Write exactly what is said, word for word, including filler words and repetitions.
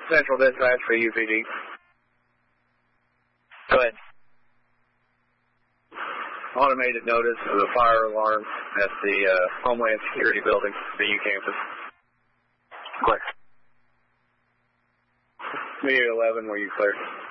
Central Dispatch for U P D. Go ahead. Automated notice of the fire alarm at the uh, Homeland Security building, the U campus. Clear. Media eleven, were you clear?